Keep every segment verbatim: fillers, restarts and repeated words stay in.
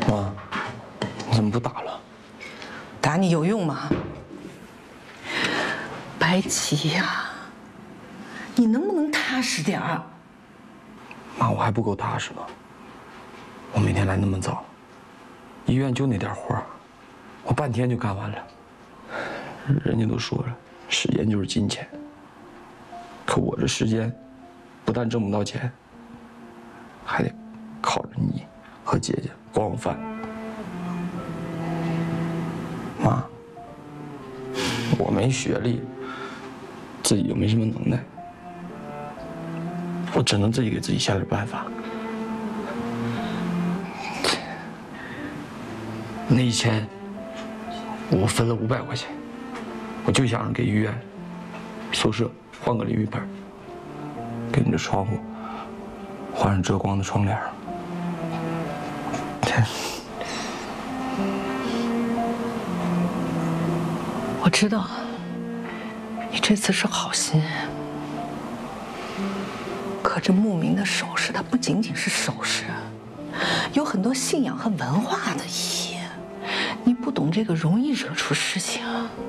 妈，你怎么不打了？ 打你有用吗？白起呀，你能不能踏实点儿？ 妈，我还不够踏实吗？我每天来那么早，医院就那点活儿，我半天就干完了。人家都说了，时间就是金钱。可我这时间，不但挣不到钱，还得靠着你和姐姐管我饭。妈，我没学历，自己又没什么能耐，我只能自己给自己想点办法。那一千，我分了五百块钱，我就想着给医院宿舍换个淋浴盆，给你的窗户换上遮光的窗帘。 我知道，你这次是好心，可这牧民的首饰，它不仅仅是首饰，有很多信仰和文化的意义。你不懂这个，容易惹出事情。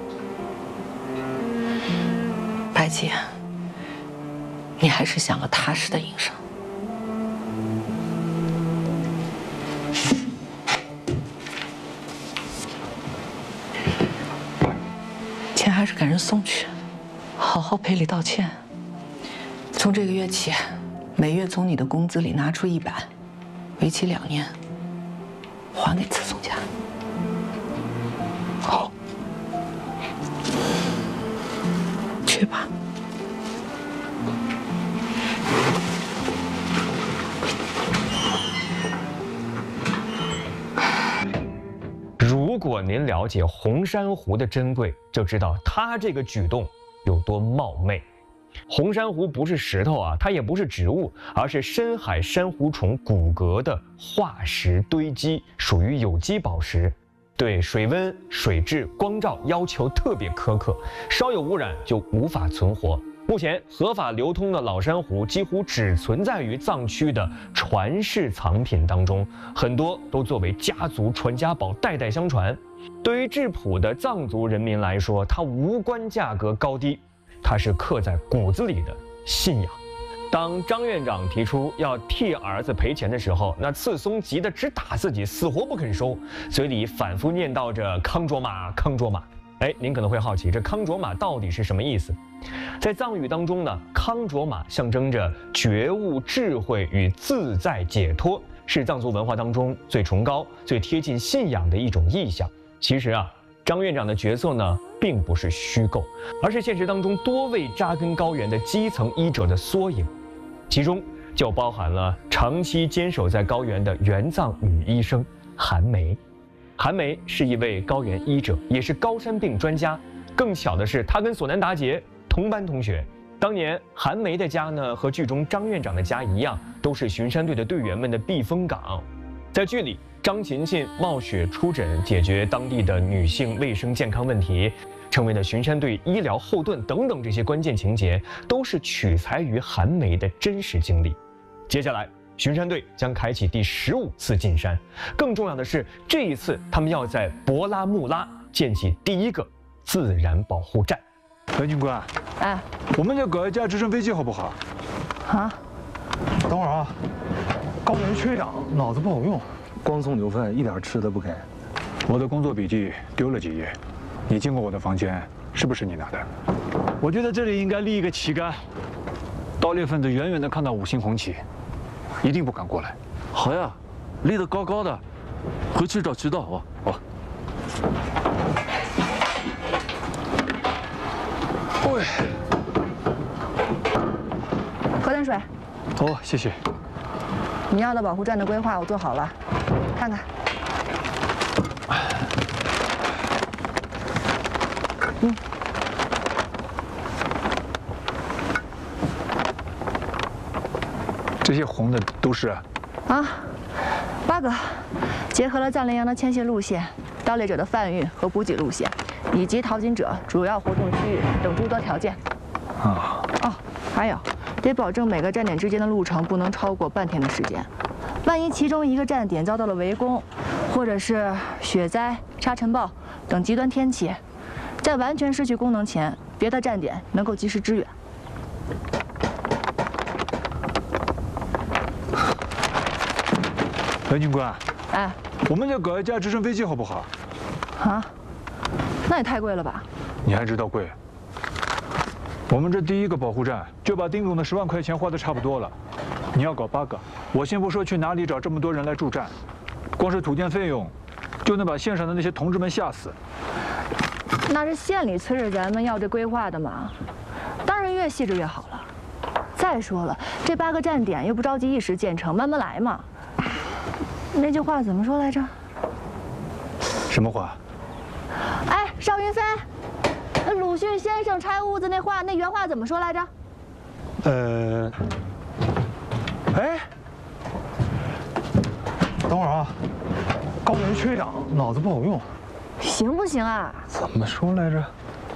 白姐，你还是想个踏实的营生。钱还是赶人送去，好好赔礼道歉。从这个月起，每月从你的工资里拿出一百，为期两年，还给次松家。 好， 去吧。 如果您了解红珊瑚的珍贵，就知道它这个举动有多冒昧。红珊瑚不是石头啊，它也不是植物，而是深海珊瑚虫骨骼的化石堆积，属于有机宝石，对水温、水质、光照要求特别苛刻，稍有污染就无法存活。目前合法流通的老珊瑚几乎只存在于藏区的传世藏品当中，很多都作为家族传家宝，代代相传。对于质朴的藏族人民来说，它无关价格高低，它是刻在骨子里的信仰。当张院长提出要替儿子赔钱的时候，那次松急得直打自己，死活不肯收，嘴里反复念叨着康卓玛康卓玛。哎，您可能会好奇，这康卓玛到底是什么意思？在藏语当中呢，康卓玛象征着觉悟、智慧与自在解脱，是藏族文化当中最崇高、最贴近信仰的一种意象。其实啊，张院长的角色呢，并不是虚构，而是现实当中多位扎根高原的基层医者的缩影，其中就包含了长期坚守在高原的原藏女医生韩梅。韩梅是一位高原医者，也是高山病专家。更巧的是，她跟索南达杰同班同学。当年韩梅的家呢，和剧中张院长的家一样，都是巡山队的队员们的避风港。在剧里，张勤勤冒雪出诊，解决当地的女性卫生健康问题，成为了巡山队医疗后盾等等，这些关键情节都是取材于韩梅的真实经历。接下来，巡山队将开启第十五次进山，更重要的是，这一次他们要在博拉木拉建起第一个自然保护站。 何警官， 哎， 我们再搞一架直升飞机好不好？ 啊？ 等会儿啊，高原缺氧，脑子不好用，光送牛粪，一点吃都不给。我的工作笔记丢了几页，你进过我的房间，是不是你拿的？我觉得这里应该立一个旗杆，盗猎分子远远的看到五星红旗，一定不敢过来。 好呀，立得高高的，回去找渠道啊！ 好。喂， 喝点水。 哦，谢谢。 你要的保护站的规划我做好了，看看。嗯。 这些红的都是？ 啊，八个，结合了藏羚羊的迁徙路线、盗猎者的贩运和补给路线，以及淘金者主要活动区域等诸多条件。 啊。 哦，还有，得保证每个站点之间的路程不能超过半天的时间。万一其中一个站点遭到了围攻，或或者是雪灾、沙尘暴等极端天气，在完全失去功能前，别的站点能够及时支援。 哎，军官， 哎， 我们再搞一架直升飞机好不好？ 啊，那也太贵了吧？ 你还知道贵？我们这第一个保护站就把丁总的十万块钱花的差不多了。你要搞八个，我先不说去哪里找这么多人来驻站，光是土建费用，就能把县上的那些同志们吓死。 那是县里催着咱们要这规划的嘛，当然越细致越好了。再说了，这八个站点又不着急一时建成，慢慢来嘛。那句话怎么说来着？ 什么话？ 哎，邵云飞，鲁迅先生拆屋子那话，那原话怎么说来着？ 呃，哎，等会儿啊，高原缺氧，脑子不好用。 行不行啊？ 怎么说来着？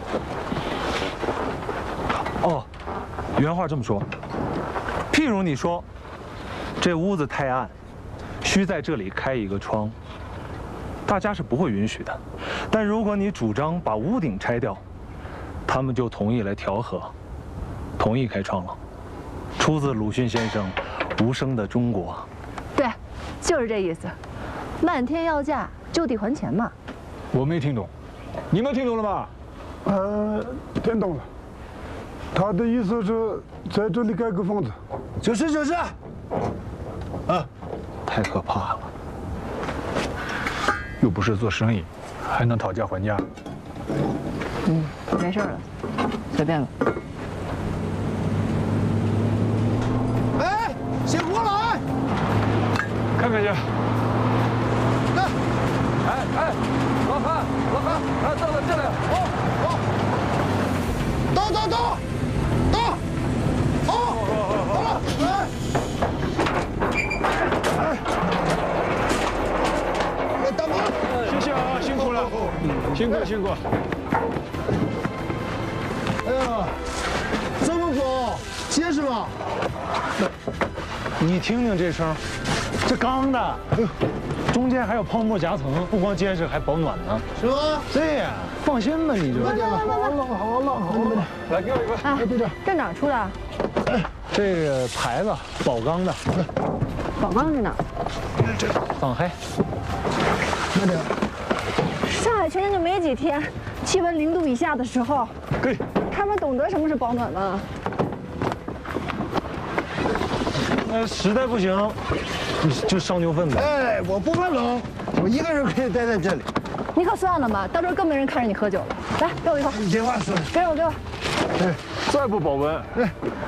哦，原话这么说：譬如你说，这屋子太暗，需在这里开一个窗，大家是不会允许的。但如果你主张把屋顶拆掉，他们就同意来调和，同意开窗了。出自鲁迅先生《无声的中国》。 对，就是这意思。漫天要价，就地还钱嘛。 我没听懂，你们听懂了吗？ 呃，听懂了。他的意思是在这里盖个房子。 就是就是。 啊，太可怕了！又不是做生意，还能讨价还价？ 嗯，没事了，随便了。 哎，醒过来！ 看看去。 来， 哎哎，老韩，老韩，哎，到了这里，哦哦， 到到到，到，好，好了，哎，哎，大妈， 谢谢啊，辛苦了，辛苦辛苦。 哎呀，这么高，结实吗？ 你听听这声，这钢的，哎呦，中间还有泡沫夹层，不光结实，还保暖呢。 是吗？ 对呀，放心吧，你就。 好了好了好了好了， 来，给我一个。 哎，队长，这哪儿出的？ 这个牌子，宝钢的。 宝钢在哪儿？ 这放黑。 慢点。 上海前年就没几天，气温零度以下的时候， 给。 他们懂得什么是保暖吗？ 那实在不行，你就烧牛粪呗。 哎，我不怕冷，我一个人可以待在这里。 你可算了嘛，到时候更没人看着你喝酒了。来，给我一块。 你这话说的。 给我，给我。 哎，再不保温，哎，